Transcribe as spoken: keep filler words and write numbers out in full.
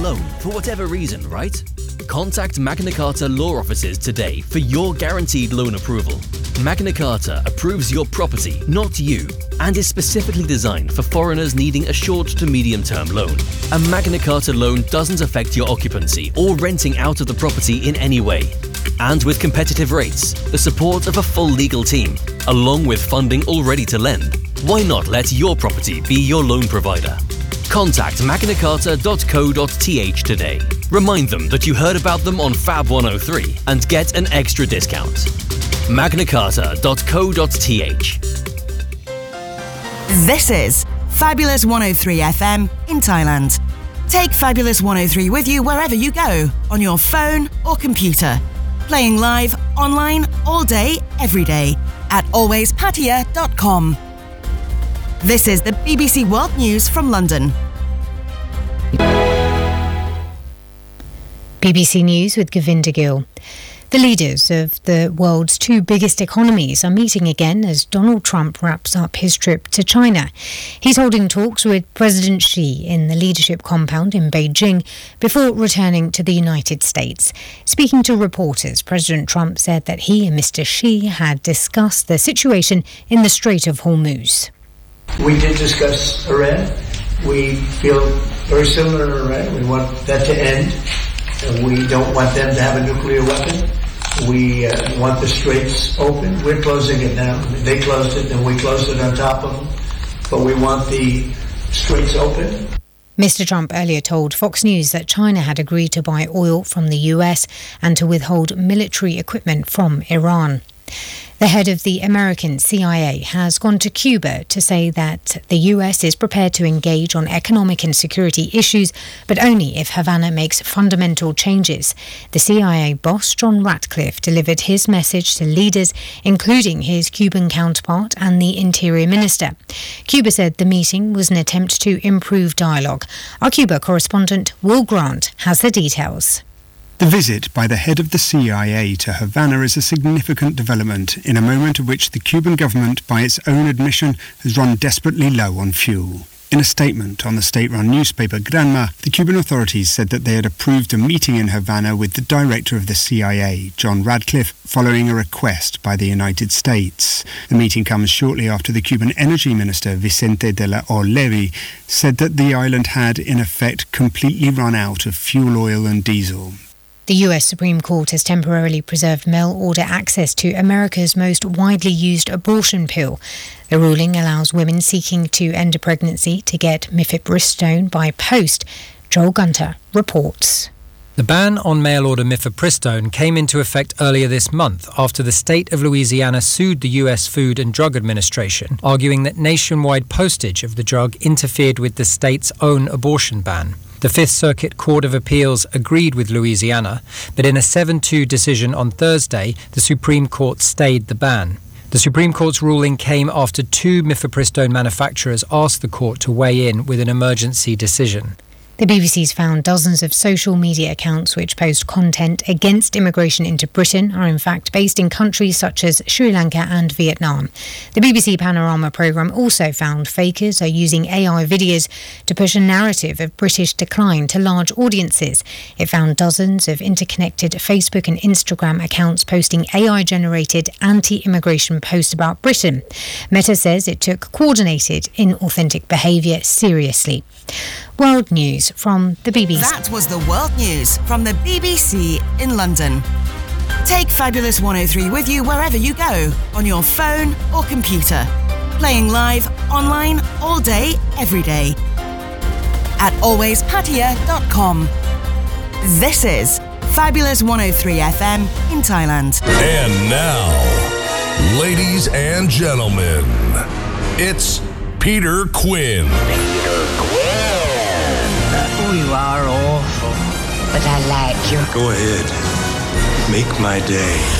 loan for whatever reason, right? Contact Magna Carta law offices today for your guaranteed loan approval. Magna Carta approves your property, not you, and is specifically designed for foreigners needing a short to medium-term loan. A Magna Carta loan doesn't affect your occupancy or renting out of the property in any way. And with competitive rates, the support of a full legal team, along with funding all ready to lend, why not let your property be your loan provider? Contact magna carta dot co dot t h today. Remind them that you heard about them on Fab one oh three and get an extra discount. magna carta dot co dot t h. This is Fabulous one oh three F M in Thailand. Take Fabulous one oh three with you wherever you go, on your phone or computer. Playing live, online, all day, every day at always pattaya dot com. This is the B B C World News from London. B B C News with Govinda Gill. The leaders of the world's two biggest economies are meeting again as Donald Trump wraps up his trip to China. He's holding talks with President Xi in the leadership compound in Beijing before returning to the United States. Speaking to reporters, President Trump said that he and Mister Xi had discussed the situation in the Strait of Hormuz. We did discuss Iran. We feel very similar to Iran. We want that to end. We don't want them to have a nuclear weapon. We uh, want the straits open. We're closing it now. They closed it, and we closed it on top of them. But we want the straits open. Mister Trump earlier told Fox News that China had agreed to buy oil from the U S and to withhold military equipment from Iran. The head of the American C I A has gone to Cuba to say that the U S is prepared to engage on economic and security issues, but only if Havana makes fundamental changes. The C I A boss, John Ratcliffe, delivered his message to leaders, including his Cuban counterpart and the Interior Minister. Cuba said the meeting was an attempt to improve dialogue. Our Cuba correspondent, Will Grant, has the details. The visit by the head of the C I A to Havana is a significant development in a moment in which the Cuban government, by its own admission, has run desperately low on fuel. In a statement on the state-run newspaper Granma, the Cuban authorities said that they had approved a meeting in Havana with the director of the C I A, John Ratcliffe, following a request by the United States. The meeting comes shortly after the Cuban Energy Minister, Vicente de la O Levy, said that the island had, in effect, completely run out of fuel oil and diesel. The U S Supreme Court has temporarily preserved mail-order access to America's most widely used abortion pill. The ruling allows women seeking to end a pregnancy to get mifepristone by post. Joel Gunter reports. The ban on mail-order mifepristone came into effect earlier this month after the state of Louisiana sued the U S Food and Drug Administration, arguing that nationwide postage of the drug interfered with the state's own abortion ban. The Fifth Circuit Court of Appeals agreed with Louisiana, but in a seven two decision on Thursday, the Supreme Court stayed the ban. The Supreme Court's ruling came after two mifepristone manufacturers asked the court to weigh in with an emergency decision. The B B C's found dozens of social media accounts which post content against immigration into Britain are in fact based in countries such as Sri Lanka and Vietnam. The B B C Panorama programme also found fakers are using A I videos to push a narrative of British decline to large audiences. It found dozens of interconnected Facebook and Instagram accounts posting A I-generated anti-immigration posts about Britain. Meta says it took coordinated, inauthentic behaviour seriously. World News from the B B C. That was the World News from the B B C in London. Take Fabulous one oh three with you wherever you go, on your phone or computer. Playing live, online, all day, every day. At always pattaya dot com. This is Fabulous one oh three F M in Thailand. And now, ladies and gentlemen, it's Peter Quinn. Peter Quinn. Oh, you are awful, but I like you. Go ahead. Make my day.